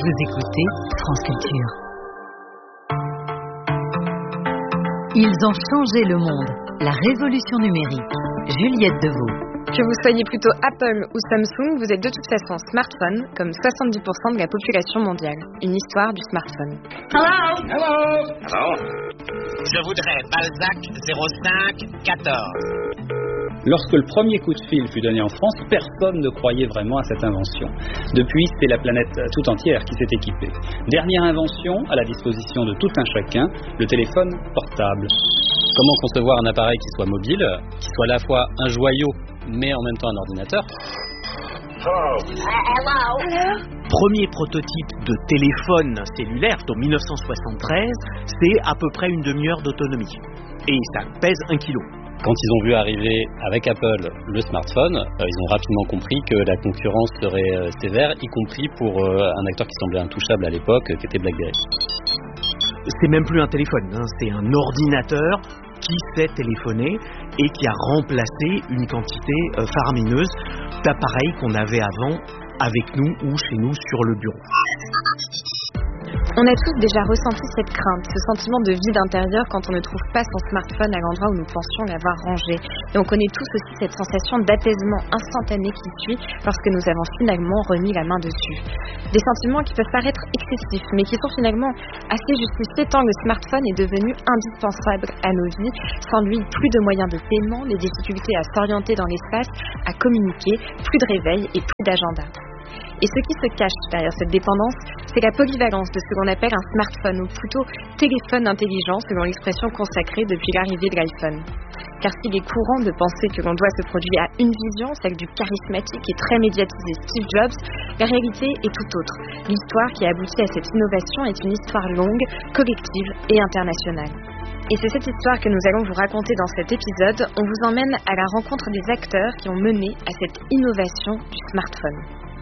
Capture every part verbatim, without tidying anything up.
Vous écoutez France Culture. Ils ont changé le monde. La révolution numérique. Juliette Deveau. Que vous soyez plutôt Apple ou Samsung, vous êtes de toute façon smartphone, comme soixante-dix pour cent de la population mondiale. Une histoire du smartphone. Hello. Hello. Hello. Je voudrais Balzac zéro cinq quatorze. Lorsque le premier coup de fil fut donné en France, personne ne croyait vraiment à cette invention. Depuis, c'est la planète tout entière qui s'est équipée. Dernière invention, à la disposition de tout un chacun, le téléphone portable. Comment concevoir un appareil qui soit mobile, qui soit à la fois un joyau, mais en même temps un ordinateur? Premier prototype de téléphone cellulaire, en dix-neuf cent soixante-treize, c'est à peu près une demi-heure d'autonomie. Et ça pèse un kilo. Quand ils ont vu arriver avec Apple le smartphone, euh, ils ont rapidement compris que la concurrence serait euh, sévère, y compris pour euh, un acteur qui semblait intouchable à l'époque, euh, qui était BlackBerry. C'est même plus un téléphone, hein, c'est un ordinateur qui sait téléphoner et qui a remplacé une quantité euh, faramineuse d'appareils qu'on avait avant avec nous ou chez nous sur le bureau. On a tous déjà ressenti cette crainte, ce sentiment de vide intérieur quand on ne trouve pas son smartphone à l'endroit où nous pensions l'avoir rangé. Et on connaît tous aussi cette sensation d'apaisement instantané qui suit lorsque nous avons finalement remis la main dessus. Des sentiments qui peuvent paraître excessifs, mais qui sont finalement assez justifiés tant le smartphone est devenu indispensable à nos vies. Sans lui, plus de moyens de paiement, les difficultés à s'orienter dans l'espace, à communiquer, plus de réveil et plus d'agenda. Et ce qui se cache derrière cette dépendance, c'est la polyvalence de ce qu'on appelle un smartphone, ou plutôt téléphone intelligent, selon l'expression consacrée depuis l'arrivée de l'iPhone. Car s'il est courant de penser que l'on doit se produire à une vision, celle du charismatique et très médiatisé Steve Jobs, la réalité est tout autre. L'histoire qui a abouti à cette innovation est une histoire longue, collective et internationale. Et c'est cette histoire que nous allons vous raconter dans cet épisode. On vous emmène à la rencontre des acteurs qui ont mené à cette innovation du smartphone.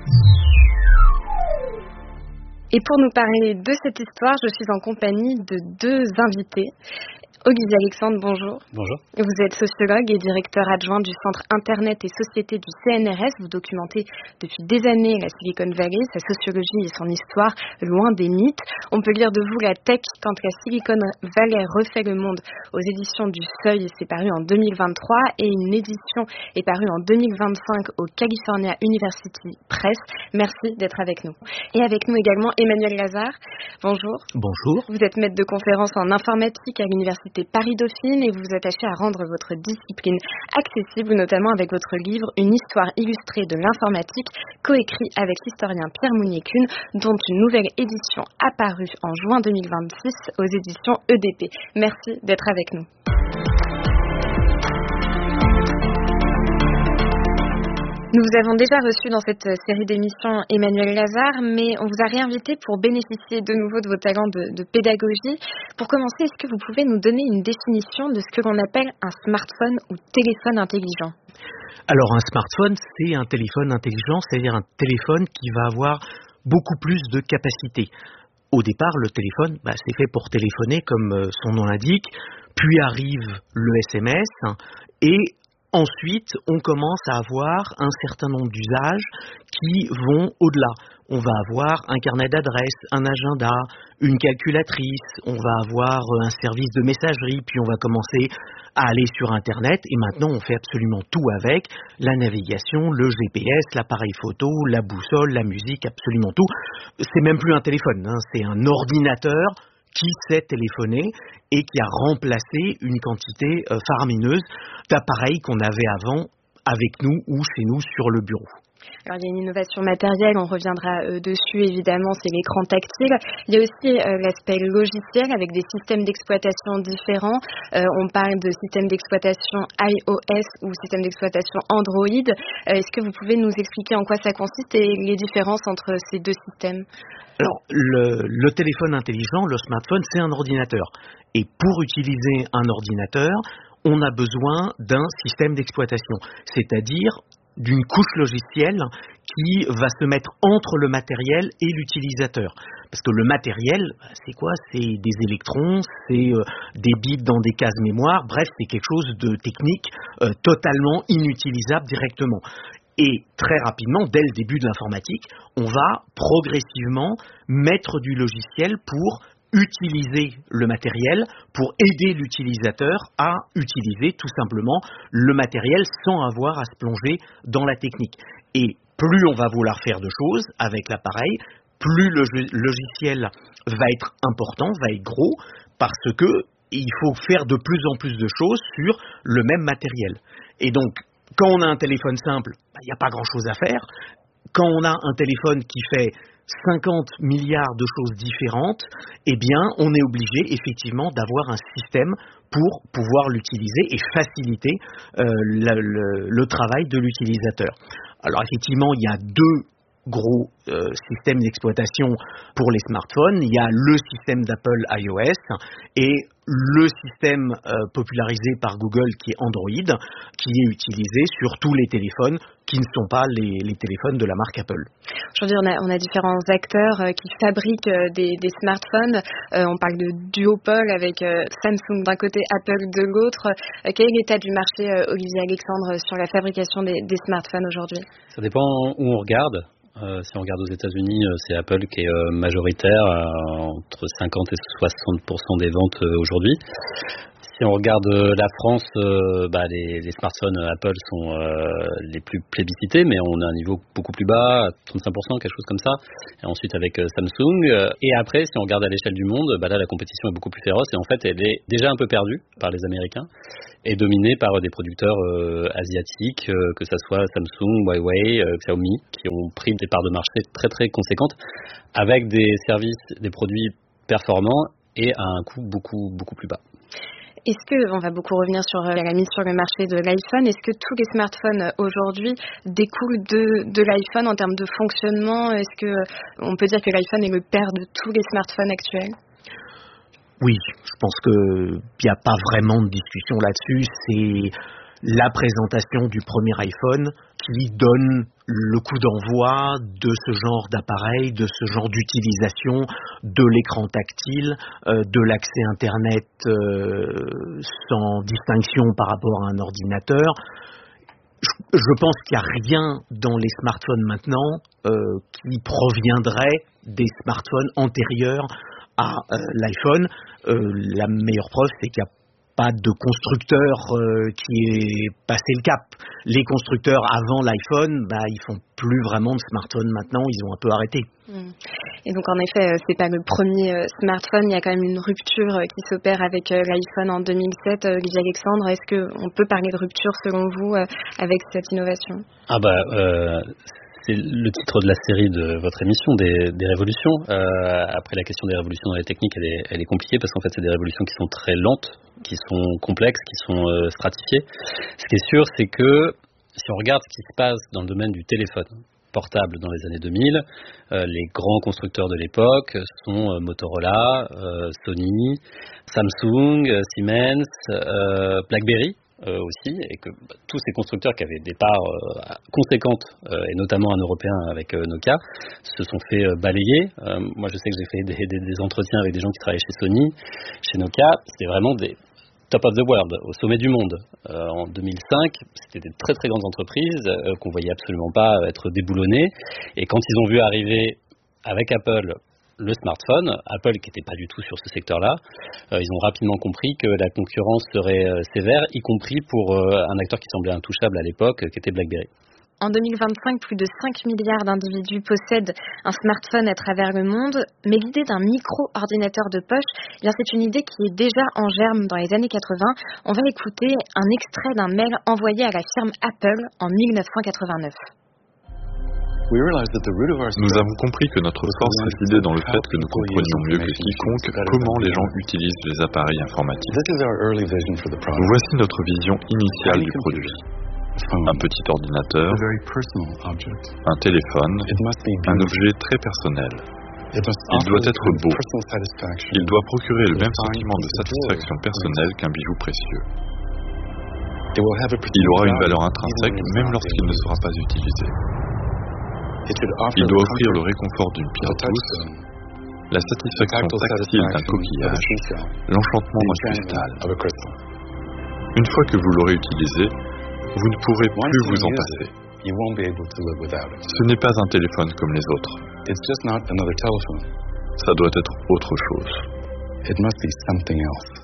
Et pour nous parler de cette histoire, je suis en compagnie de deux invités. Olivier Alexandre, bonjour. Bonjour. Vous êtes sociologue et directeur adjoint du Centre Internet et Société du C N R S. Vous documentez depuis des années la Silicon Valley, sa sociologie et son histoire, loin des mythes. On peut lire de vous La Tech quand la Silicon Valley refait le monde aux éditions du Seuil, c'est paru en deux mille vingt-trois, et une édition est parue en deux mille vingt-cinq au California University Press. Merci d'être avec nous. Et avec nous également Emmanuel Lazare. Bonjour. Bonjour. Vous êtes maître de conférence en informatique à l'Université Paris-Dauphine et vous vous attachez à rendre votre discipline accessible, notamment avec votre livre Une histoire illustrée de l'informatique, coécrit avec l'historien Pierre Mounier-Kuhn, dont une nouvelle édition apparue en juin deux mille vingt-six aux éditions E D P. Merci d'être avec nous. Nous vous avons déjà reçu dans cette série d'émissions Emmanuel Lazare, mais on vous a réinvité pour bénéficier de nouveau de vos talents de, de pédagogie. Pour commencer, est-ce que vous pouvez nous donner une définition de ce que l'on appelle un smartphone ou téléphone intelligent ? Alors un smartphone, c'est un téléphone intelligent, c'est-à-dire un téléphone qui va avoir beaucoup plus de capacités. Au départ, le téléphone, bah, c'est fait pour téléphoner, comme son nom l'indique, puis arrive le S M S, et ensuite, on commence à avoir un certain nombre d'usages qui vont au-delà. On va avoir un carnet d'adresses, un agenda, une calculatrice, on va avoir un service de messagerie, puis on va commencer à aller sur Internet, et maintenant on fait absolument tout avec, la navigation, le G P S, l'appareil photo, la boussole, la musique, absolument tout. C'est même plus un téléphone, hein, c'est un ordinateur qui sait téléphoner et qui a remplacé une quantité euh, faramineuse d'appareils qu'on avait avant avec nous ou chez nous sur le bureau. Alors il y a une innovation matérielle, on reviendra euh, dessus évidemment, c'est l'écran tactile. Il y a aussi euh, l'aspect logiciel avec des systèmes d'exploitation différents. Euh, on parle de système d'exploitation iOS ou système d'exploitation Android. Euh, est-ce que vous pouvez nous expliquer en quoi ça consiste et les différences entre ces deux systèmes ? Alors, le, le téléphone intelligent, le smartphone, c'est un ordinateur. Et pour utiliser un ordinateur, on a besoin d'un système d'exploitation, c'est-à-dire d'une couche logicielle qui va se mettre entre le matériel et l'utilisateur. Parce que le matériel, c'est quoi ? C'est des électrons, c'est euh, des bits dans des cases mémoire, bref, c'est quelque chose de technique euh, totalement inutilisable directement. Et très rapidement, dès le début de l'informatique, on va progressivement mettre du logiciel pour utiliser le matériel, pour aider l'utilisateur à utiliser tout simplement le matériel sans avoir à se plonger dans la technique. Et plus on va vouloir faire de choses avec l'appareil, plus le logiciel va être important, va être gros, parce que il faut faire de plus en plus de choses sur le même matériel. Et donc, quand on a un téléphone simple, il n'y a pas grand-chose à faire. Quand on a un téléphone qui fait cinquante milliards de choses différentes, eh bien, on est obligé effectivement d'avoir un système pour pouvoir l'utiliser et faciliter euh, le, le, le travail de l'utilisateur. Alors effectivement, il y a deux gros euh, systèmes d'exploitation pour les smartphones. Il y a le système d'Apple iOS et le système euh, popularisé par Google qui est Android, qui est utilisé sur tous les téléphones qui ne sont pas les, les téléphones de la marque Apple. Aujourd'hui, on a, on a différents acteurs euh, qui fabriquent euh, des, des smartphones. Euh, on parle de duopole avec euh, Samsung d'un côté, Apple de l'autre. Euh, quel est l'état du marché, euh, Olivier Alexandre, sur la fabrication des, des smartphones aujourd'hui? Ça dépend où on regarde. Euh, si on regarde aux États-Unis, euh, c'est Apple qui est euh, majoritaire, euh, entre cinquante et soixante pour cent des ventes euh, aujourd'hui. Si on regarde euh, la France, euh, bah, les, les smartphones Apple sont euh, les plus plébiscités, mais on a un niveau beaucoup plus bas, trente-cinq pour cent, quelque chose comme ça. Et ensuite avec euh, Samsung. Euh, et après, si on regarde à l'échelle du monde, bah, là la compétition est beaucoup plus féroce et en fait elle est déjà un peu perdue par les Américains et dominée par euh, des producteurs euh, asiatiques, euh, que ce soit Samsung, Huawei, euh, Xiaomi, qui ont pris des parts de marché très très conséquentes avec des services, des produits performants et à un coût beaucoup beaucoup plus bas. Est-ce que, on va beaucoup revenir sur la mise sur le marché de l'iPhone, est-ce que tous les smartphones aujourd'hui découlent de, de l'iPhone en termes de fonctionnement? Est-ce que on peut dire que l'iPhone est le père de tous les smartphones actuels? Oui, je pense qu'il n'y a pas vraiment de discussion là-dessus. C'est la présentation du premier iPhone qui donne le coup d'envoi de ce genre d'appareil, de ce genre d'utilisation, de l'écran tactile, euh, de l'accès Internet euh, sans distinction par rapport à un ordinateur. Je, je pense qu'il n'y a rien dans les smartphones maintenant euh, qui proviendrait des smartphones antérieurs à euh, l'iPhone. Euh, la meilleure preuve, c'est qu'il n'y a pas de constructeur euh, qui est passé le cap. Les constructeurs avant l'iPhone, bah, ils font plus vraiment de smartphones maintenant, ils ont un peu arrêté. Et donc en effet, c'est pas le premier smartphone, il y a quand même une rupture qui s'opère avec l'iPhone en deux mille sept. Olivier Alexandre, est-ce qu'on peut parler de rupture selon vous avec cette innovation? Ah bah euh... C'est le titre de la série de votre émission, des, des révolutions. Euh, après, la question des révolutions dans les techniques, elle est, elle est compliquée parce qu'en fait, c'est des révolutions qui sont très lentes, qui sont complexes, qui sont euh, stratifiées. Ce qui est sûr, c'est que si on regarde ce qui se passe dans le domaine du téléphone portable dans les années deux mille, euh, les grands constructeurs de l'époque sont euh, Motorola, euh, Sony, Samsung, euh, Siemens, euh, BlackBerry. Euh, aussi, et que bah, tous ces constructeurs qui avaient des parts euh, conséquentes, euh, et notamment un européen avec euh, Nokia, se sont fait euh, balayer. Euh, moi, je sais que j'ai fait des, des, des entretiens avec des gens qui travaillaient chez Sony, chez Nokia. C'était vraiment des top of the world, au sommet du monde. Euh, en deux mille cinq, c'était des très très grandes entreprises euh, qu'on voyait absolument pas être déboulonnées. Et quand ils ont vu arriver avec Apple le smartphone, Apple qui n'était pas du tout sur ce secteur-là, euh, ils ont rapidement compris que la concurrence serait euh, sévère, y compris pour euh, un acteur qui semblait intouchable à l'époque, euh, qui était BlackBerry. En deux mille vingt-cinq, plus de cinq milliards d'individus possèdent un smartphone à travers le monde, mais l'idée d'un micro-ordinateur de poche, eh bien c'est une idée qui est déjà en germe dans les années quatre-vingts. On va écouter un extrait d'un mail envoyé à la firme Apple en dix-neuf cent quatre-vingt-neuf. Nous avons compris que notre force résidait dans le fait que nous comprenions mieux que quiconque comment les gens utilisent les appareils informatiques. Voici notre vision initiale du produit. Un petit ordinateur, un téléphone, un objet très personnel. Il doit être beau. Il doit procurer le même sentiment de satisfaction personnelle qu'un bijou précieux. Il aura une valeur intrinsèque même lorsqu'il ne sera pas utilisé. Il doit offrir le réconfort d'une pierre douce, la satisfaction tactile d'un coquillage, l'enchantement d'un cristal. Une fois que vous l'aurez utilisé, vous ne pourrez plus vous en passer. You won't be able to live without it. Ce n'est pas un téléphone comme les autres. It's just not another telephone. Ça doit être autre chose. It must be something else.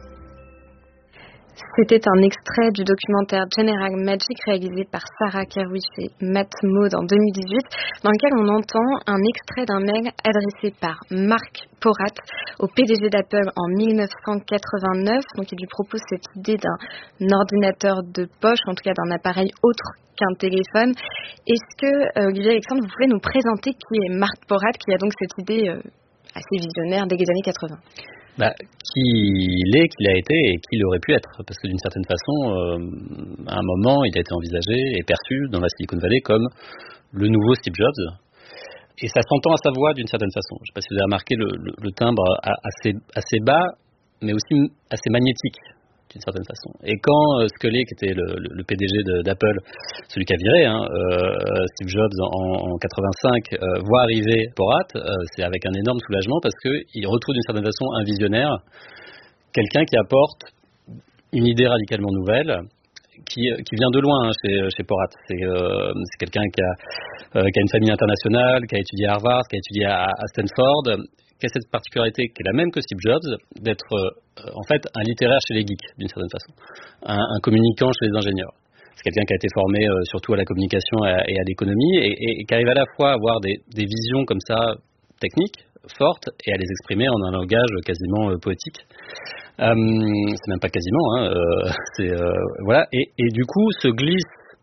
C'était un extrait du documentaire General Magic réalisé par Sarah Kerwish et Matt Maud en deux mille dix-huit, dans lequel on entend un extrait d'un mail adressé par Mark Porat au P D G d'Apple en dix-neuf cent quatre-vingt-neuf. Donc il lui propose cette idée d'un ordinateur de poche, en tout cas d'un appareil autre qu'un téléphone. Est-ce que, euh, Olivier Alexandre, vous pouvez nous présenter qui est Mark Porat, qui a donc cette idée euh, assez visionnaire dès les années quatre-vingts? Bah, qui il est, qu'il a été et qui il aurait pu être, parce que d'une certaine façon, euh, à un moment, il a été envisagé et perçu dans la Silicon Valley comme le nouveau Steve Jobs, et ça s'entend à sa voix d'une certaine façon. Je ne sais pas si vous avez remarqué le, le, le timbre assez, assez bas, mais aussi assez magnétique d'une certaine façon. Et quand euh, Sculley, qui était le, le, le P D G de, d'Apple, celui qui a viré hein, euh, Steve Jobs en, en quatre-vingt-cinq, euh, voit arriver Porat, euh, c'est avec un énorme soulagement parce qu'il retrouve d'une certaine façon un visionnaire, quelqu'un qui apporte une idée radicalement nouvelle, qui, qui vient de loin hein, chez, chez Porat. C'est, euh, c'est quelqu'un qui a, euh, qui a une famille internationale, qui a étudié à Harvard, qui a étudié à, à Stanford, qui a cette particularité qui est la même que Steve Jobs, d'être euh, en fait un littéraire chez les geeks, d'une certaine façon, un, un communicant chez les ingénieurs. C'est quelqu'un qui a été formé euh, surtout à la communication et à, et à l'économie, et, et, et qui arrive à la fois à avoir des, des visions comme ça, techniques, fortes, et à les exprimer en un langage quasiment euh, poétique. Euh, c'est même pas quasiment, hein, euh, c'est, euh, voilà, et, et du coup se glisse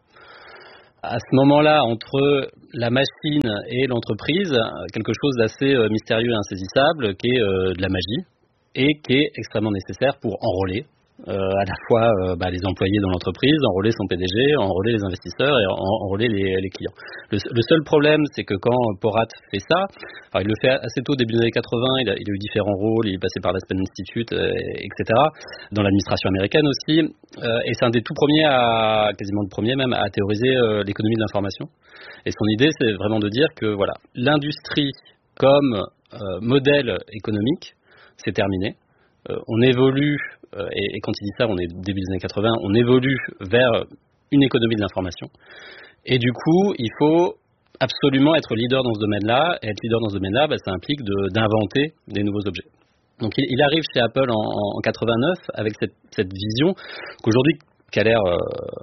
à ce moment-là, entre la machine et l'entreprise, quelque chose d'assez euh, mystérieux et insaisissable, qui est euh, de la magie, et qui est extrêmement nécessaire pour enrôler euh, à la fois euh, bah, les employés dans l'entreprise, enrôler son P D G, enrôler les investisseurs et en, enrôler les, les clients. Le, le seul problème, c'est que quand Porat fait ça, alors il le fait assez tôt, début des années quatre-vingts, il a, il a eu différents rôles, il est passé par l'Aspen Institute, euh, et cetera, dans l'administration américaine aussi, euh, et c'est un des tout premiers, à, quasiment le premier même, à théoriser euh, l'économie de l'information. Et son idée, c'est vraiment de dire que voilà, l'industrie comme euh, modèle économique, c'est terminé. Euh, on évolue, euh, et, et quand il dit ça, on est début des années quatre-vingts, on évolue vers une économie de l'information. Et du coup, il faut absolument être leader dans ce domaine-là. Et être leader dans ce domaine-là, bah, ça implique de, d'inventer des nouveaux objets. Donc il, il arrive chez Apple en, en quatre-vingt-neuf avec cette, cette vision qu'aujourd'hui, qui a l'air euh,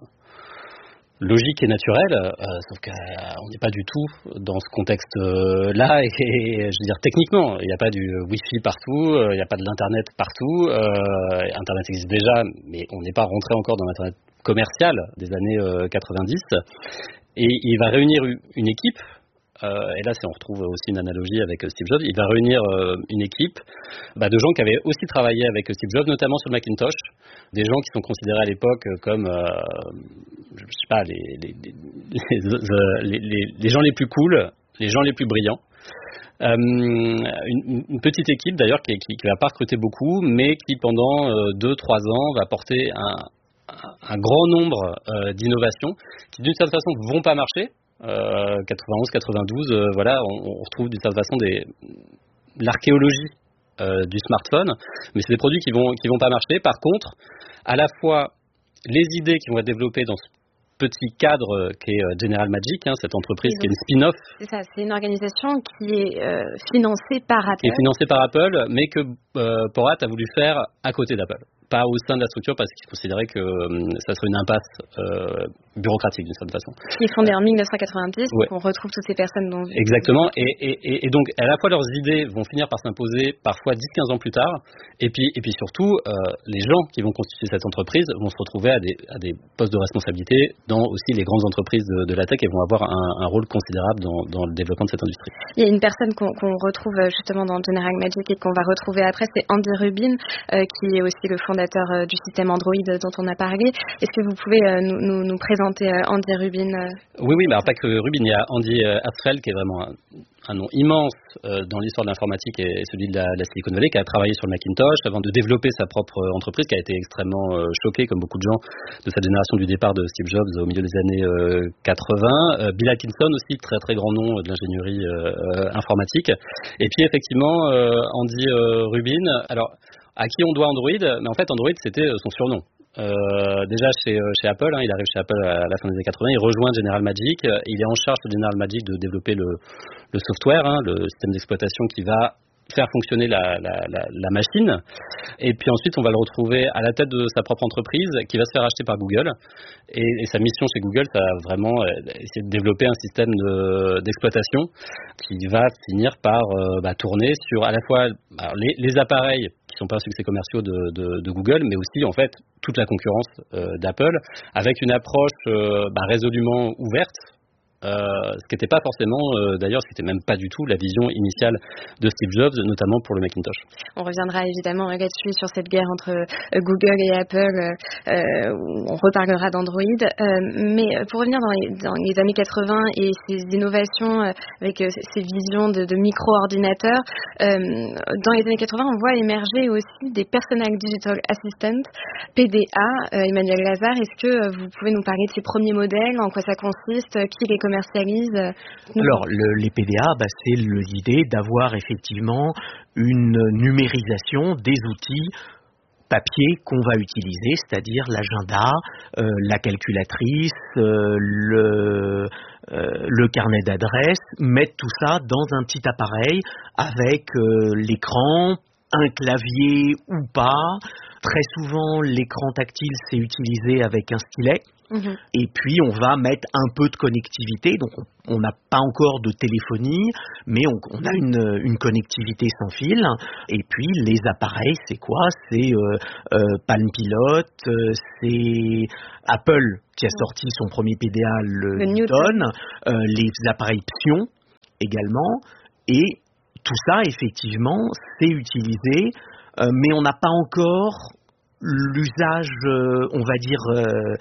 logique et naturelle, euh, sauf qu'on n'est pas du tout dans ce contexte-là, et, et je veux dire techniquement, il n'y a pas du Wi-Fi partout, il n'y a pas de l'Internet partout, euh, Internet existe déjà, mais on n'est pas rentré encore dans l'Internet commercial des années euh, quatre-vingt-dix, et il va réunir une équipe, euh, et là c'est, on retrouve aussi une analogie avec Steve Jobs, il va réunir euh, une équipe bah, de gens qui avaient aussi travaillé avec Steve Jobs, notamment sur le Macintosh, des gens qui sont considérés à l'époque comme, euh, je sais pas, les, les, les, les, les, les gens les plus cool, les gens les plus brillants. Euh, une, une petite équipe d'ailleurs qui, qui, qui va pas recruter beaucoup, mais qui pendant euh, deux trois ans va porter un, un grand nombre euh, d'innovations qui d'une certaine façon vont pas marcher. Euh, quatre-vingt-onze quatre-vingt-douze, euh, voilà, on, on retrouve d'une certaine façon des, l'archéologie euh, du smartphone, mais c'est des produits qui vont qui vont pas marcher. Par contre, à la fois les idées qui vont être développées dans ce petit cadre qui est General Magic, hein, cette entreprise qui est une spin-off. C'est ça, c'est une organisation qui est euh, financée par Apple. Qui est financée par Apple, mais que euh, Porat a voulu faire à côté d'Apple. Pas au sein de la structure parce qu'il considérait que euh, ça serait une impasse euh, bureaucratique d'une certaine façon. Qui est fondée en dix-neuf cent quatre-vingt-dix, ouais. On retrouve toutes ces personnes dont... Exactement, et, et, et donc à la fois leurs idées vont finir par s'imposer parfois dix quinze ans plus tard, et puis, et puis surtout euh, les gens qui vont constituer cette entreprise vont se retrouver à des, à des postes de responsabilité dans aussi les grandes entreprises de, de la tech et vont avoir un, un rôle considérable dans, dans le développement de cette industrie. Il y a une personne qu'on, qu'on retrouve justement dans General Magic et qu'on va retrouver après, c'est Andy Rubin, euh, qui est aussi le fondateur du système Android dont on a parlé. Est-ce que vous pouvez euh, nous, nous, nous présenter euh, Andy Rubin euh... Oui, oui, mais alors pas que Rubin, il y a Andy euh, Hertzfeld qui est vraiment un, un nom immense euh, dans l'histoire de l'informatique et celui de la, la Silicon Valley, qui a travaillé sur le Macintosh avant de développer sa propre entreprise, qui a été extrêmement euh, choquée, comme beaucoup de gens de cette génération du départ de Steve Jobs au milieu des années euh, quatre-vingts. Euh, Bill Atkinson aussi, très très grand nom de l'ingénierie euh, informatique. Et puis effectivement, euh, Andy euh, Rubin, alors à qui on doit Android, mais en fait Android c'était son surnom. Euh, déjà chez, chez Apple, hein, il arrive chez Apple à la fin des années quatre-vingts, il rejoint General Magic, il est en charge de General Magic de développer le, le software, hein, le système d'exploitation qui va faire fonctionner la, la, la, la machine, et puis ensuite on va le retrouver à la tête de sa propre entreprise qui va se faire acheter par Google, et, et sa mission chez Google, ça va vraiment essayer de développer un système de, d'exploitation qui va finir par euh, bah, tourner sur à la fois alors, les, les appareils qui sont pas un succès commerciaux de, de, de Google, mais aussi en fait toute la concurrence euh, d'Apple, avec une approche euh, bah, résolument ouverte. Euh, ce qui n'était pas forcément, euh, d'ailleurs, ce qui n'était même pas du tout la vision initiale de Steve Jobs, notamment pour le Macintosh. On reviendra évidemment là-dessus sur cette guerre entre euh, Google et Apple, euh, où on reparlera d'Android. Euh, mais pour revenir dans les, dans les années quatre-vingts et ces innovations euh, avec euh, ces visions de, de micro-ordinateurs, euh, dans les années quatre-vingts, on voit émerger aussi des Personal Digital Assistant, P D A. Euh, Emmanuel Lazare, est-ce que vous pouvez nous parler de ces premiers modèles, en quoi ça consiste, qui les commercialise? Alors, le, les P D A, bah, c'est l'idée d'avoir effectivement une numérisation des outils papier qu'on va utiliser, c'est-à-dire l'agenda, euh, la calculatrice, euh, le, euh, le carnet d'adresses, mettre tout ça dans un petit appareil avec euh, l'écran, un clavier ou pas. Très souvent, l'écran tactile, c'est utilisé avec un stylet. Mmh. Et puis on va mettre un peu de connectivité, donc on n'a pas encore de téléphonie, mais on, on a une, une connectivité sans fil. Et puis les appareils, c'est quoi? C'est euh, euh, Palm Pilot, euh, c'est Apple qui a sorti son premier P D A, le, le Newton, euh, les appareils Psion également, et tout ça effectivement c'est utilisé, euh, mais on n'a pas encore l'usage, euh, on va dire, euh,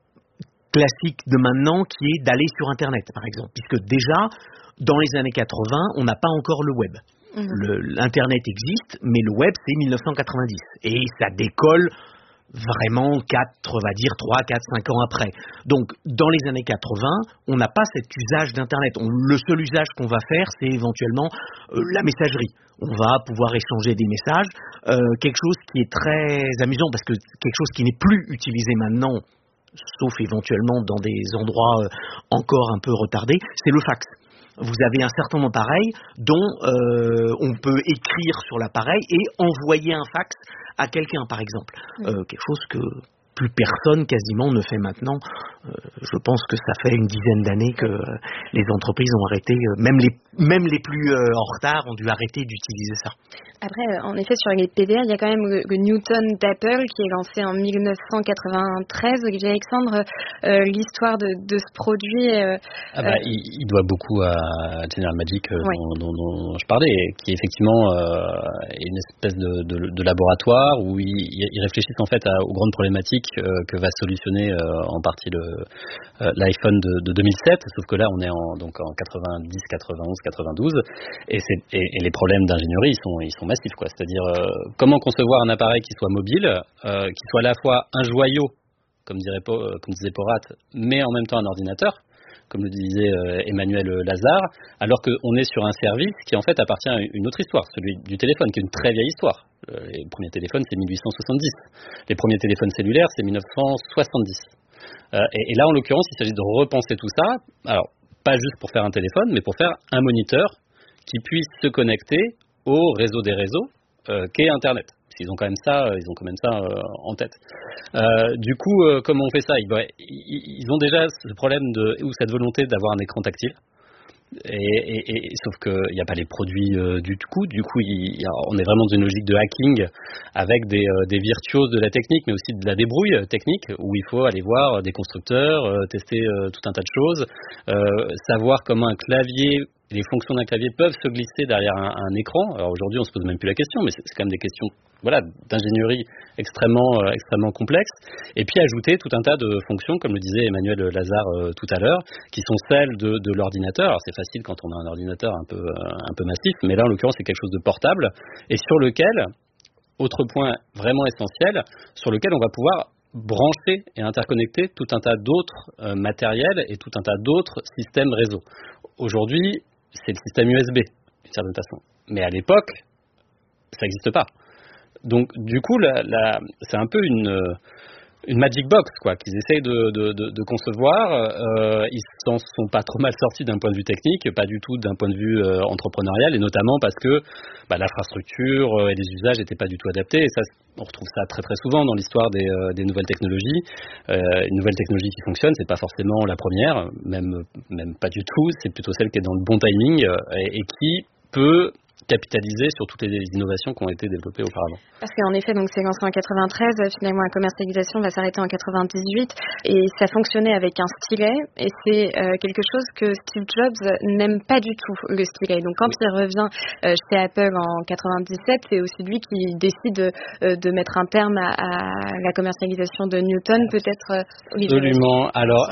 classique de maintenant, qui est d'aller sur Internet, par exemple. Puisque déjà, dans les années quatre-vingts, on n'a pas encore le web. Mmh. Le, L'Internet existe, mais le web, c'est mille neuf cent quatre-vingt-dix. Et ça décolle vraiment quatre, on va dire trois, quatre, cinq ans après. Donc, dans les années quatre-vingts, on n'a pas cet usage d'Internet. On, le seul usage qu'on va faire, c'est éventuellement euh, la messagerie. On va pouvoir échanger des messages. Euh, quelque chose qui est très amusant, parce que quelque chose qui n'est plus utilisé maintenant, sauf éventuellement dans des endroits encore un peu retardés, c'est le fax. Vous avez un certain nombre d'appareils dont euh, on peut écrire sur l'appareil et envoyer un fax à quelqu'un, par exemple. Euh, quelque chose que plus personne quasiment ne fait maintenant. Euh, je pense que ça fait une dizaine d'années que euh, les entreprises ont arrêté, euh, même les même les plus euh, en retard ont dû arrêter d'utiliser ça. Après, en effet, sur les P D A, il y a quand même le, le Newton d'Apple qui est lancé en mille neuf cent quatre-vingt-treize. Olivier Alexandre, euh, l'histoire de, de ce produit... Euh, ah bah, euh, il, il doit beaucoup à General Magic euh, oui. dont, dont, dont je parlais, qui effectivement euh, est une espèce de, de, de laboratoire où ils, ils réfléchissent en fait à, aux grandes problématiques euh, que va solutionner euh, en partie le, euh, l'iPhone de, de deux mille sept, sauf que là on est en, donc en quatre-vingt-dix, quatre-vingt-onze, quatre-vingt-douze, et, c'est, et, et les problèmes d'ingénierie ils sont, ils sont massif, quoi. C'est-à-dire euh, comment concevoir un appareil qui soit mobile, euh, qui soit à la fois un joyau, comme dirait euh, comme disait Porat, mais en même temps un ordinateur, comme le disait euh, Emmanuel Lazare, alors qu'on est sur un service qui en fait appartient à une autre histoire, celui du téléphone, qui est une très vieille histoire. Euh, les premiers téléphones, c'est mille huit cent soixante-dix. Les premiers téléphones cellulaires, c'est mille neuf cent soixante-dix. Euh, et, et là, en l'occurrence, il s'agit de repenser tout ça. Alors, pas juste pour faire un téléphone, mais pour faire un moniteur qui puisse se connecter au réseau des réseaux, euh, qu'est Internet. Ils ont quand même ça, euh, ils ont quand même ça euh, en tête. Euh, du coup, euh, comment on fait ça? ils, ils, ils ont déjà ce problème de, ou cette volonté d'avoir un écran tactile. Et, et, et sauf qu'il n'y a pas les produits euh, du coup. Du coup, il, on est vraiment dans une logique de hacking avec des, euh, des virtuoses de la technique, mais aussi de la débrouille technique, où il faut aller voir des constructeurs, euh, tester euh, tout un tas de choses, euh, savoir comment un clavier, les fonctions d'un clavier peuvent se glisser derrière un, un écran. Alors aujourd'hui, on se pose même plus la question, mais c'est, c'est quand même des questions, voilà, d'ingénierie extrêmement, euh, extrêmement complexes. Et puis ajouter tout un tas de fonctions, comme le disait Emmanuel Lazare euh, tout à l'heure, qui sont celles de, de l'ordinateur. Alors c'est facile quand on a un ordinateur un peu, euh, un peu massif, mais là en l'occurrence c'est quelque chose de portable et sur lequel, autre point vraiment essentiel, sur lequel on va pouvoir brancher et interconnecter tout un tas d'autres euh, matériels et tout un tas d'autres systèmes réseau. Aujourd'hui, c'est le système U S B, d'une certaine façon. Mais à l'époque, ça n'existe pas. Donc, du coup, la, la, c'est un peu une, une magic box, quoi, qu'ils essayent de, de, de, de concevoir. Euh, ils s'en sont pas trop mal sortis d'un point de vue technique, pas du tout d'un point de vue euh, entrepreneurial, et notamment parce que bah, l'infrastructure euh, et les usages n'étaient pas du tout adaptés. Et ça, on retrouve ça très très souvent dans l'histoire des, euh, des nouvelles technologies. Euh, une nouvelle technologie qui fonctionne, c'est pas forcément la première, même même pas du tout. C'est plutôt celle qui est dans le bon timing euh, et, et qui peut capitaliser sur toutes les innovations qui ont été développées auparavant. Parce qu'en effet, donc c'est lancé en quatre-vingt-treize, finalement la commercialisation va s'arrêter en quatre-vingt-dix-huit, et ça fonctionnait avec un stylet, et c'est euh, quelque chose que Steve Jobs n'aime pas du tout, le stylet. Donc quand oui. il revient euh, chez Apple en quatre-vingt-dix-sept, c'est aussi lui qui décide euh, de mettre un terme à, à la commercialisation de Newton, peut-être euh, Absolument. Alors...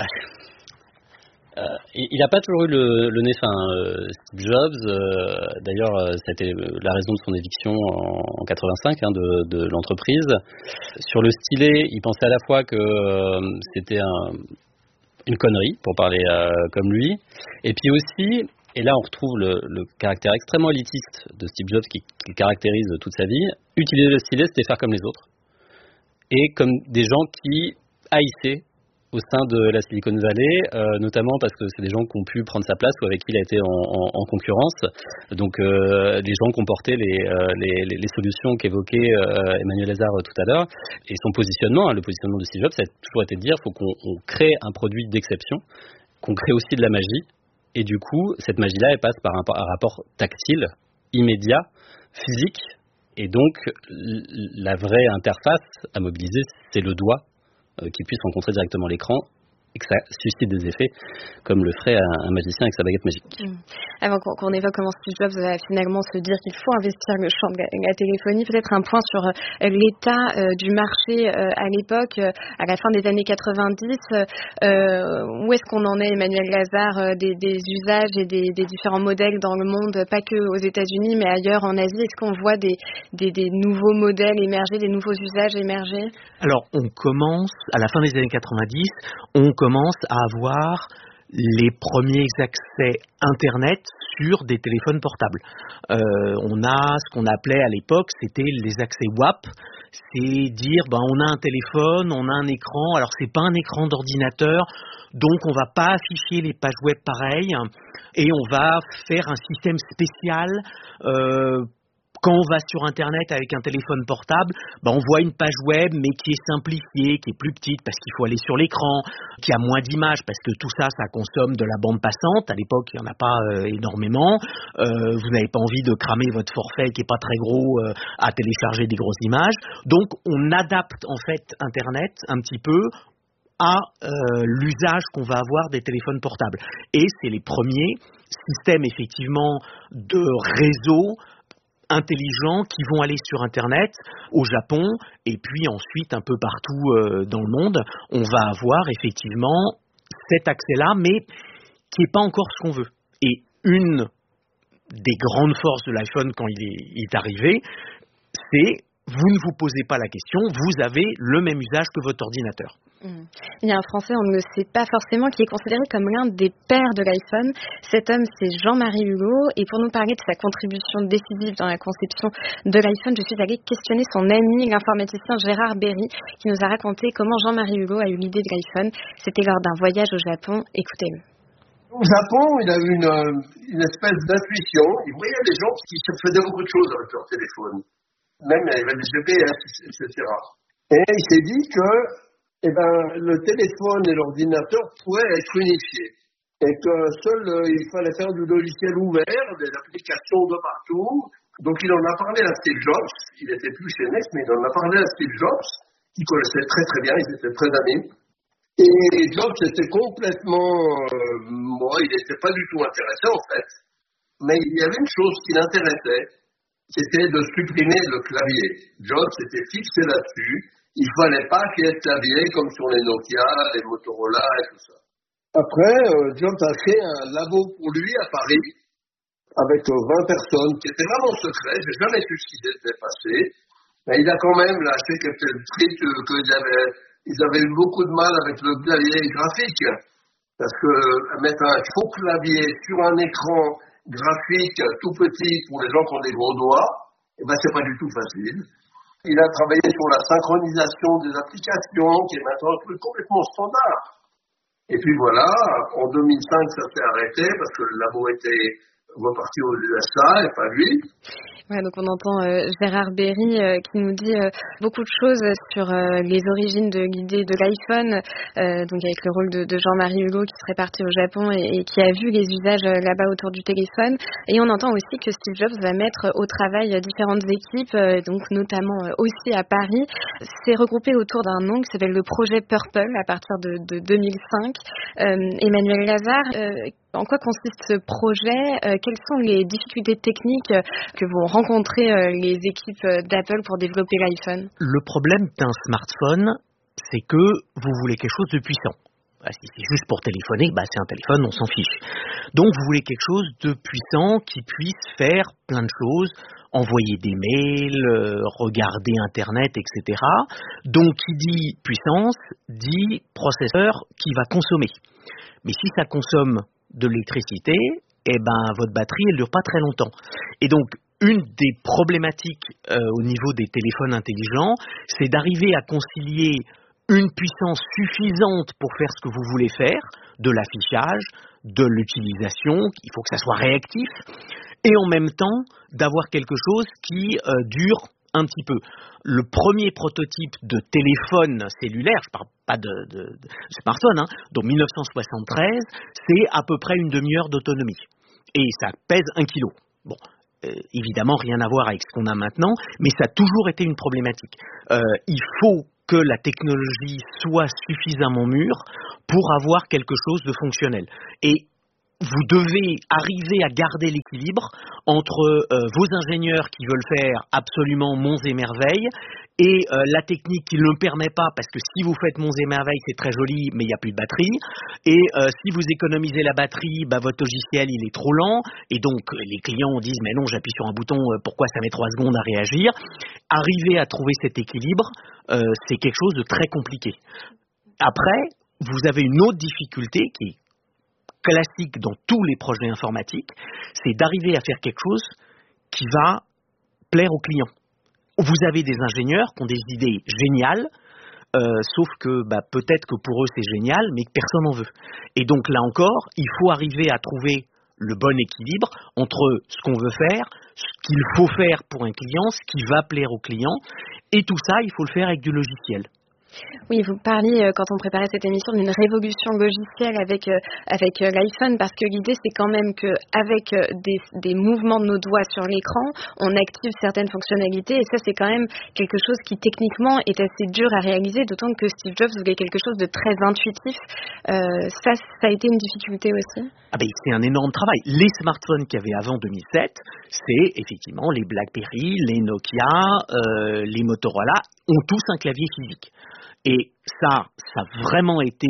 Euh, il n'a pas toujours eu le, le nez fin, euh, Steve Jobs. Euh, d'ailleurs, euh, c'était la raison de son éviction en, en quatre-vingt-cinq hein, de, de l'entreprise. Sur le stylet, il pensait à la fois que euh, c'était un, une connerie, pour parler euh, comme lui, et puis aussi, et là on retrouve le, le caractère extrêmement élitiste de Steve Jobs qui, qui caractérise toute sa vie. Utiliser le stylet, c'était faire comme les autres, et comme des gens qui haïssaient au sein de la Silicon Valley, euh, notamment parce que c'est des gens qui ont pu prendre sa place ou avec qui il a été en, en, en concurrence. Donc, euh, les gens qui ont porté les, euh, les, les solutions qu'évoquait euh, Emmanuel Lazare tout à l'heure. Et son positionnement, hein, le positionnement de Steve Jobs, ça a toujours été de dire qu'il faut qu'on on crée un produit d'exception, qu'on crée aussi de la magie. Et du coup, cette magie-là, elle passe par un, un rapport tactile, immédiat, physique. Et donc, la vraie interface à mobiliser, c'est le doigt, qui puisse rencontrer directement l'écran et que ça suscite des effets comme le ferait un, un magicien avec sa baguette magique. Mmh. Avant qu'on, qu'on évoque comment Steve Jobs va finalement se dire qu'il faut investir le champ de la, la téléphonie, peut-être un point sur euh, l'état euh, du marché euh, à l'époque, euh, à la fin des années quatre-vingt-dix. Euh, où est-ce qu'on en est, Emmanuel Lazare, euh, des, des usages et des, des différents modèles dans le monde, pas que aux États-Unis, mais ailleurs en Asie? Est-ce qu'on voit des, des, des nouveaux modèles émerger, des nouveaux usages émerger? Alors, on commence, à la fin des années quatre-vingt-dix, on commence à avoir les premiers accès Internet sur des téléphones portables. Euh, on a ce qu'on appelait à l'époque, c'était les accès W A P, c'est dire ben, on a un téléphone, on a un écran, alors c'est pas un écran d'ordinateur, donc on va pas afficher les pages web pareilles, et on va faire un système spécial euh, quand on va sur Internet avec un téléphone portable, ben on voit une page web mais qui est simplifiée, qui est plus petite parce qu'il faut aller sur l'écran, qui a moins d'images parce que tout ça, ça consomme de la bande passante. À l'époque, il n'y en a pas euh, énormément. Euh, vous n'avez pas envie de cramer votre forfait qui est pas très gros euh, à télécharger des grosses images. Donc, on adapte en fait Internet un petit peu à euh, l'usage qu'on va avoir des téléphones portables. Et c'est les premiers systèmes effectivement de réseau intelligents qui vont aller sur Internet au Japon et puis ensuite un peu partout euh, dans le monde. On va avoir effectivement cet accès-là, mais qui n'est pas encore ce qu'on veut. Et une des grandes forces de l'iPhone quand il est, il est arrivé, c'est vous ne vous posez pas la question, vous avez le même usage que votre ordinateur. Mmh. Il y a un Français, on ne le sait pas forcément, qui est considéré comme l'un des pères de l'iPhone. Cet homme, c'est Jean-Marie Hugo. Et pour nous parler de sa contribution décisive dans la conception de l'iPhone, je suis allée questionner son ami, l'informaticien Gérard Berry, qui nous a raconté comment Jean-Marie Hugo a eu l'idée de l'iPhone. C'était lors d'un voyage au Japon. Écoutez-le. Au Japon, il a eu une, une espèce d'intuition. Il voyait des gens qui se faisaient beaucoup de choses avec leur téléphone. Même il y avait des G P S, et cetera. Et il s'est dit que eh ben, le téléphone et l'ordinateur pourraient être unifiés. Et que seul, euh, il fallait faire du logiciel ouvert, des applications de partout. Donc il en a parlé à Steve Jobs. Il n'était plus chez Next, mais il en a parlé à Steve Jobs, qui connaissait très très bien, ils étaient très amis. Et Jobs était complètement... Euh, moi, il n'était pas du tout intéressé en fait. Mais il y avait une chose qui l'intéressait, c'était de supprimer le clavier. Jobs était fixé là-dessus. Il ne fallait pas qu'il y ait de clavier comme sur les Nokia, les Motorola et tout ça. Après, euh, Jobs a fait un labo pour lui à Paris avec euh, vingt personnes qui étaient vraiment secrets. Je n'ai jamais su ce qui s'était passé. Mais il a quand même lâché quelques trucs euh, qu'ils avaient, ils avaient eu beaucoup de mal avec le clavier graphique. Parce que euh, mettre un faux clavier sur un écran graphique tout petit pour les gens qui ont des gros doigts, eh ben, c'est pas du tout facile. Il a travaillé sur la synchronisation des applications, qui est maintenant un truc complètement standard. Et puis voilà, en deux mille cinq, ça s'est arrêté parce que le labo était reparti aux U S A et pas lui. Ouais, donc on entend euh, Gérard Berry euh, qui nous dit euh, beaucoup de choses sur euh, les origines de l'idée de l'iPhone, euh, donc avec le rôle de, de Jean-Marie Hulot qui serait parti au Japon et, et qui a vu les usages euh, là-bas autour du téléphone. Et on entend aussi que Steve Jobs va mettre au travail euh, différentes équipes, euh, donc notamment euh, aussi à Paris. C'est regroupé autour d'un nom qui s'appelle le projet Purple à partir de, de deux mille cinq. Euh, Emmanuel Lazare, euh, en quoi consiste ce projet? euh, Quelles sont les difficultés techniques euh, que vont rencontrer euh, les équipes euh, d'Apple pour développer l'iPhone? Le problème d'un smartphone, c'est que vous voulez quelque chose de puissant. Bah, si c'est juste pour téléphoner, bah, c'est un téléphone, on s'en fiche. Donc vous voulez quelque chose de puissant qui puisse faire plein de choses, envoyer des mails, euh, regarder Internet, et cetera. Donc qui dit puissance, dit processeur qui va consommer. Mais si ça consomme de l'électricité, eh ben votre batterie elle dure pas très longtemps. Et donc une des problématiques euh, au niveau des téléphones intelligents, c'est d'arriver à concilier une puissance suffisante pour faire ce que vous voulez faire, de l'affichage, de l'utilisation, il faut que ça soit réactif, et en même temps d'avoir quelque chose qui euh, dure un petit peu. Le premier prototype de téléphone cellulaire, je ne parle pas de, de, de smartphone, hein, donc mille neuf cent soixante-treize, c'est à peu près une demi-heure d'autonomie. Et ça pèse un kilo. Bon, euh, évidemment, rien à voir avec ce qu'on a maintenant, mais ça a toujours été une problématique. Euh, il faut que la technologie soit suffisamment mûre pour avoir quelque chose de fonctionnel. Et vous devez arriver à garder l'équilibre entre euh, vos ingénieurs qui veulent faire absolument monts et merveilles et euh, la technique qui ne le permet pas, parce que si vous faites monts et merveilles, c'est très joli, mais il n'y a plus de batterie. Et euh, si vous économisez la batterie, bah, votre logiciel, il est trop lent. Et donc, les clients disent, mais non, j'appuie sur un bouton, pourquoi ça met trois secondes à réagir? Arriver à trouver cet équilibre, euh, c'est quelque chose de très compliqué. Après, vous avez une autre difficulté qui est classique dans tous les projets informatiques, c'est d'arriver à faire quelque chose qui va plaire aux clients. Vous avez des ingénieurs qui ont des idées géniales, euh, sauf que bah, peut-être que pour eux c'est génial, mais que personne n'en veut. Et donc là encore, il faut arriver à trouver le bon équilibre entre ce qu'on veut faire, ce qu'il faut faire pour un client, ce qui va plaire au client, et tout ça, il faut le faire avec du logiciel. Oui, vous parliez, euh, quand on préparait cette émission, d'une révolution logicielle avec, euh, avec euh, l'iPhone, parce que l'idée, c'est quand même qu'avec euh, des, des mouvements de nos doigts sur l'écran, on active certaines fonctionnalités, et ça, c'est quand même quelque chose qui, techniquement, est assez dur à réaliser, d'autant que Steve Jobs voulait quelque chose de très intuitif. Euh, ça, ça a été une difficulté aussi? Ah ben, c'est un énorme travail. Les smartphones qu'il y avait avant deux mille sept, c'est effectivement les BlackBerry, les Nokia, euh, les Motorola, ont tous un clavier physique. Et ça, ça a vraiment été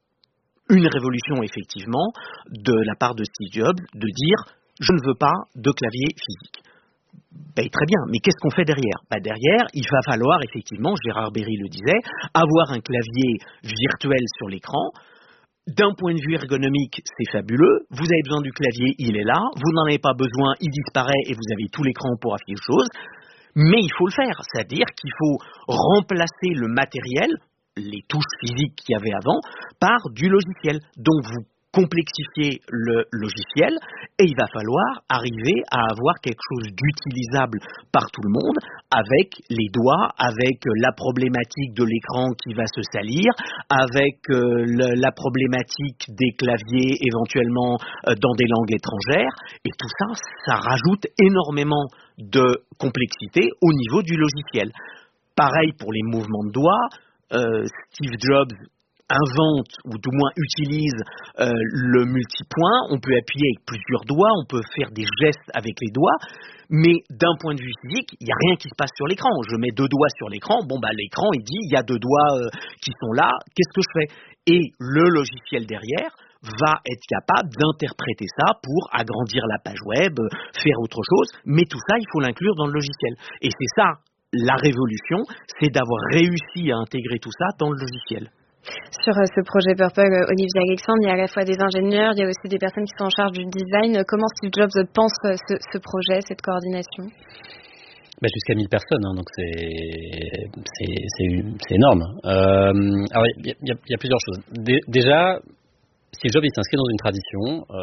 une révolution, effectivement, de la part de Steve Jobs, de dire « je ne veux pas de clavier physique ». Ben, très bien, mais qu'est-ce qu'on fait derrière? Ben, derrière, il va falloir, effectivement, Gérard Berry le disait, avoir un clavier virtuel sur l'écran. D'un point de vue ergonomique, c'est fabuleux. Vous avez besoin du clavier, il est là. Vous n'en avez pas besoin, il disparaît et vous avez tout l'écran pour afficher autre chose. Mais il faut le faire, c'est-à-dire qu'il faut remplacer le matériel, les touches physiques qu'il y avait avant, par du logiciel. Donc vous complexifiez le logiciel et il va falloir arriver à avoir quelque chose d'utilisable par tout le monde avec les doigts, avec la problématique de l'écran qui va se salir, avec euh, le, la problématique des claviers éventuellement euh, dans des langues étrangères, et tout ça, ça rajoute énormément de complexité au niveau du logiciel. Pareil pour les mouvements de doigts, euh, Steve Jobs invente ou du moins utilise euh, le multipoint, on peut appuyer avec plusieurs doigts, on peut faire des gestes avec les doigts, mais d'un point de vue physique, il n'y a rien qui se passe sur l'écran. Je mets deux doigts sur l'écran, bon bah l'écran il dit il y a deux doigts euh, qui sont là, qu'est-ce que je fais? Et le logiciel derrière va être capable d'interpréter ça pour agrandir la page web, faire autre chose, mais tout ça il faut l'inclure dans le logiciel. Et c'est ça la révolution, c'est d'avoir réussi à intégrer tout ça dans le logiciel. Sur euh, ce projet Purple, euh, Olivier Alexandre, il y a à la fois des ingénieurs, il y a aussi des personnes qui sont en charge du design. Comment Steve Jobs pense euh, ce, ce projet, cette coordination? Bah jusqu'à mille personnes, hein, donc c'est, c'est, c'est, c'est énorme. Euh, alors il y, y, y a plusieurs choses. Dé, déjà, Steve Jobs il s'inscrit dans une tradition,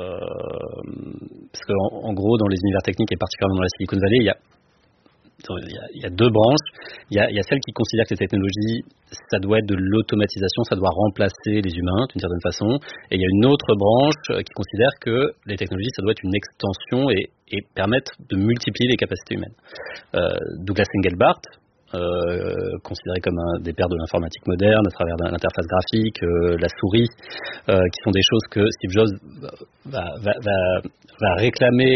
euh, parce qu'en en gros dans les univers techniques et particulièrement dans la Silicon Valley, il y a Il y, a, il y a deux branches. Il y a, il y a celle qui considère que les technologies, ça doit être de l'automatisation, ça doit remplacer les humains d'une certaine façon. Et il y a une autre branche qui considère que les technologies, ça doit être une extension et, et permettre de multiplier les capacités humaines. Euh, Douglas Engelbart, euh, considéré comme un des pères de l'informatique moderne à travers l'interface graphique, euh, la souris, euh, qui sont des choses que Steve Jobs va, va, va, va réclamer,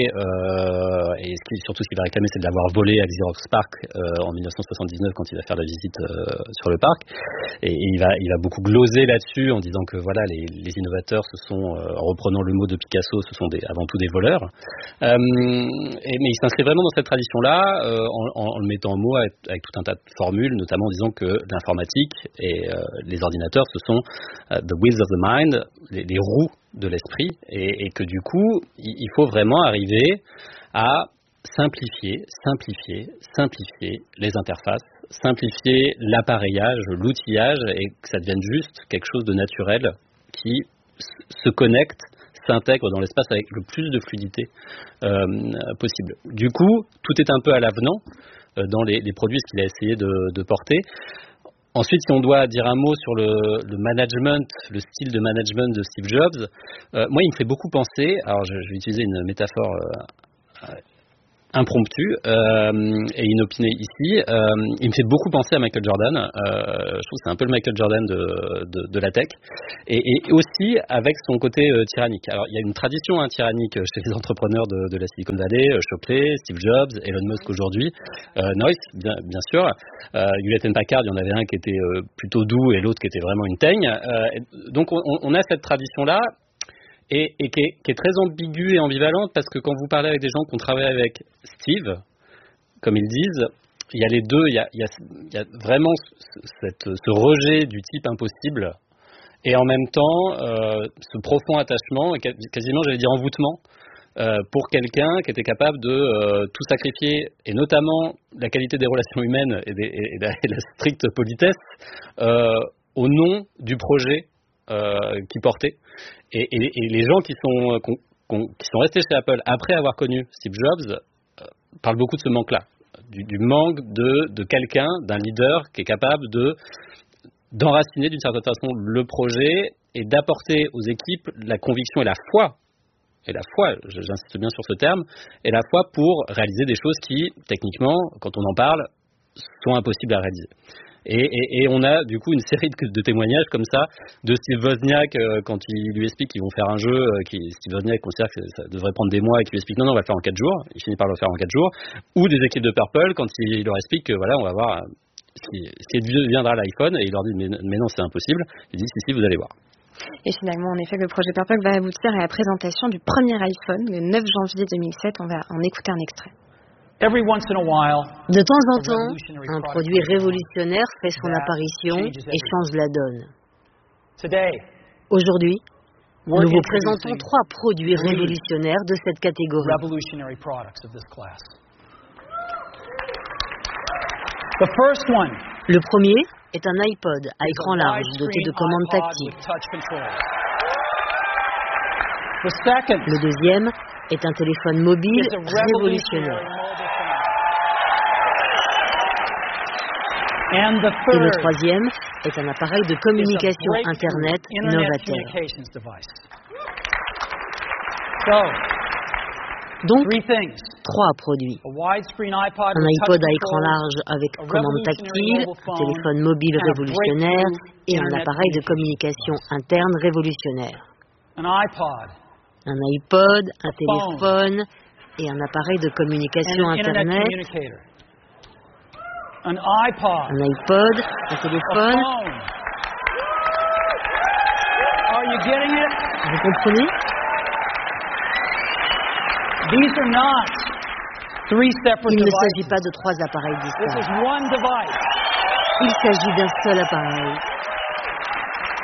euh, et ce qui, surtout ce qu'il va réclamer, c'est de l'avoir volé à Xerox PARC euh, en dix-neuf cent soixante-dix-neuf quand il va faire la visite euh, sur le parc, et, et il va, il va beaucoup gloser là-dessus en disant que voilà, les, les innovateurs, ce sont, euh, en reprenant le mot de Picasso, ce sont des, avant tout des voleurs. Euh, et, mais il s'inscrit vraiment dans cette tradition-là, euh, en, en, en le mettant en mots avec, avec tout un tas de formules, notamment en disant que l'informatique et euh, les ordinateurs, ce sont uh, the wheels of the mind, les, les roues de l'esprit, et, et que du coup, il faut vraiment arriver à simplifier, simplifier, simplifier les interfaces, simplifier l'appareillage, l'outillage, et que ça devienne juste quelque chose de naturel qui se connecte, s'intègre dans l'espace avec le plus de fluidité euh, possible. Du coup, tout est un peu à l'avenant euh, dans les, les produits qu'il a essayé de, de porter. Ensuite, si on doit dire un mot sur le, le management, le style de management de Steve Jobs, euh, moi, il me fait beaucoup penser, alors je, je vais utiliser une métaphore euh, impromptue euh, et inopinée ici, euh, il me fait beaucoup penser à Michael Jordan. Euh, je trouve que c'est un peu le Michael Jordan de, de, de la tech, et, et aussi avec son côté euh, tyrannique. Alors, il y a une tradition hein, tyrannique chez les entrepreneurs de, de la Silicon Valley, euh, Shockley, Steve Jobs, Elon Musk aujourd'hui, euh, Noyce, bien, bien sûr. Euh, Hewlett and Packard, il y en avait un qui était euh, plutôt doux et l'autre qui était vraiment une teigne. Euh, donc, on, on a cette tradition-là. Et, et qui, est, qui est très ambiguë et ambivalente, parce que quand vous parlez avec des gens qui ont travaillé avec Steve, comme ils disent, il y a les deux, il y a, il y a, il y a vraiment cette, ce rejet du type impossible, et en même temps euh, ce profond attachement, et quasiment j'allais dire envoûtement, euh, pour quelqu'un qui était capable de euh, tout sacrifier, et notamment la qualité des relations humaines et, des, et, la, et la stricte politesse, euh, au nom du projet Euh, qui portait, et, et, et les gens qui sont, qui sont restés chez Apple après avoir connu Steve Jobs euh, parlent beaucoup de ce manque-là, du, du manque de, de quelqu'un, d'un leader qui est capable de, d'enraciner d'une certaine façon le projet et d'apporter aux équipes la conviction et la foi, et la foi, j'insiste bien sur ce terme, et la foi pour réaliser des choses qui, techniquement, quand on en parle, sont impossibles à réaliser. Et, et, et on a du coup une série de, de témoignages comme ça de Steve Wozniak euh, quand il lui explique qu'ils vont faire un jeu, euh, qui, Steve Wozniak considère que ça devrait prendre des mois et qu'il lui explique non non on va le faire en quatre jours, il finit par le faire en quatre jours, ou des équipes de Purple quand il, il leur explique que voilà on va voir ce qui, ce qui deviendra l'iPhone, et il leur dit mais, mais non c'est impossible, il dit si si vous allez voir. Et finalement, en effet, le projet Purple va aboutir à la présentation du premier iPhone le neuf janvier deux mille sept. On va en écouter un extrait. De temps en temps, un produit révolutionnaire fait son apparition et change la donne. Aujourd'hui, nous vous présentons trois produits révolutionnaires de cette catégorie. Le premier est un iPod à écran large doté de commandes tactiles. Le deuxième est un téléphone mobile révolutionnaire. Et le troisième est un appareil de communication Internet novateur. Donc, trois produits. Un iPod à écran large avec commande tactile, un téléphone mobile révolutionnaire et un appareil de communication interne révolutionnaire. Un iPod, un téléphone et un appareil de communication Internet. Un iPod, un téléphone. Vous comprenez? Il ne s'agit pas de trois appareils distincts. Il s'agit d'un seul appareil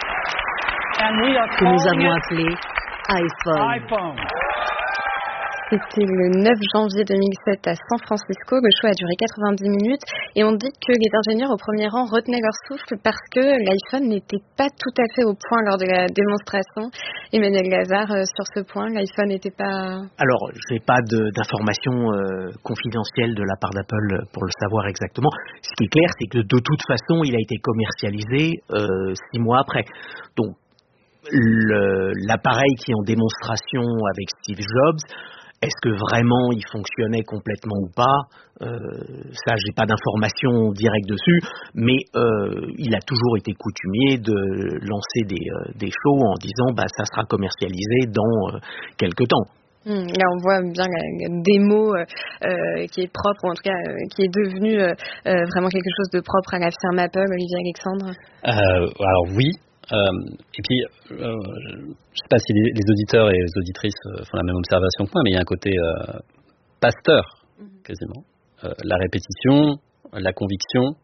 que nous avons appelé iPhone. C'était le neuf janvier deux mille sept à San Francisco. Le show a duré quatre-vingt-dix minutes et on dit que les ingénieurs au premier rang retenaient leur souffle parce que l'iPhone n'était pas tout à fait au point lors de la démonstration. Emmanuel Lazare, euh, sur ce point, l'iPhone n'était pas... Alors, je n'ai pas de, d'informations euh, confidentielles de la part d'Apple pour le savoir exactement. Ce qui est clair, c'est que de toute façon, il a été commercialisé euh, six mois après. Donc, le, l'appareil qui est en démonstration avec Steve Jobs, est-ce que vraiment il fonctionnait complètement ou pas ? euh, Ça, j'ai pas d'informations directes dessus, mais euh, il a toujours été coutumier de lancer des, euh, des shows en disant bah ça sera commercialisé dans euh, quelque temps. Mmh, là, on voit bien la, la démo euh, qui est propre, ou en tout cas euh, qui est devenue euh, euh, vraiment quelque chose de propre à la firme Apple. Olivier Alexandre. Euh, alors oui. Euh, et puis, euh, je ne sais pas si les, les auditeurs et les auditrices euh, font la même observation que moi, mais il y a un côté euh, pasteur, quasiment. Euh, la répétition, la conviction,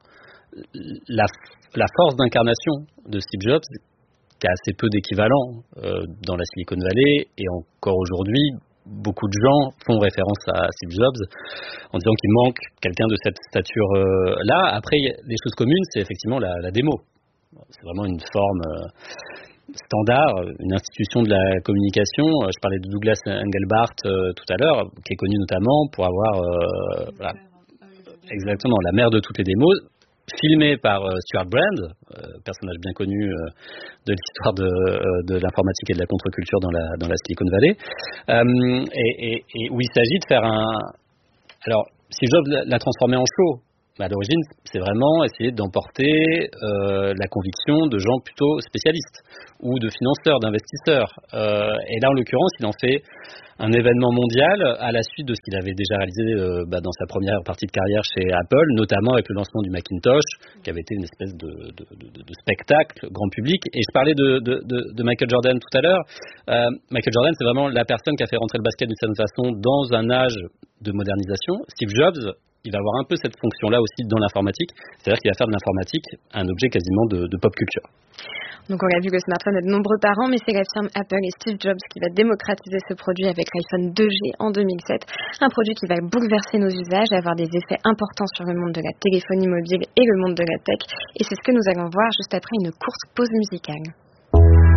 la, la force d'incarnation de Steve Jobs, qui a assez peu d'équivalent euh, dans la Silicon Valley, et encore aujourd'hui, beaucoup de gens font référence à Steve Jobs en disant qu'il manque quelqu'un de cette stature-là. Après, les choses communes, c'est effectivement la, la démo. C'est vraiment une forme euh, standard, une institution de la communication. Je parlais de Douglas Engelbart euh, tout à l'heure, qui est connu notamment pour avoir euh, voilà, exactement la mère de toutes les démos, filmée par euh, Stuart Brand, euh, personnage bien connu euh, de l'histoire de, euh, de l'informatique et de la contre-culture dans la, dans la Silicon Valley, euh, et, et, et où il s'agit de faire un... Alors, Steve Jobs l'a transformé en show. À l'origine, c'est vraiment essayer d'emporter euh, la conviction de gens plutôt spécialistes ou de financeurs, d'investisseurs. Euh, et là, en l'occurrence, il en fait un événement mondial à la suite de ce qu'il avait déjà réalisé euh, bah, dans sa première partie de carrière chez Apple, notamment avec le lancement du Macintosh, qui avait été une espèce de, de, de, de spectacle grand public. Et je parlais de, de, de, de Michael Jordan tout à l'heure. Euh, Michael Jordan, c'est vraiment la personne qui a fait rentrer le basket d'une certaine façon dans un âge de modernisation. Steve Jobs, il va avoir un peu cette fonction-là aussi dans l'informatique, c'est-à-dire qu'il va faire de l'informatique un objet quasiment de, de pop culture. Donc on a vu le smartphone a de nombreux parents, mais c'est la firme Apple et Steve Jobs qui va démocratiser ce produit avec l'iPhone deux G en deux mille sept, un produit qui va bouleverser nos usages, avoir des effets importants sur le monde de la téléphonie mobile et le monde de la tech, et c'est ce que nous allons voir juste après une courte pause musicale.